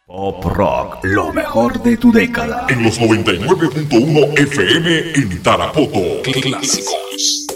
Pop Rock, lo mejor de tu década. En los 99.1 FM en Tarapoto. Clásicos.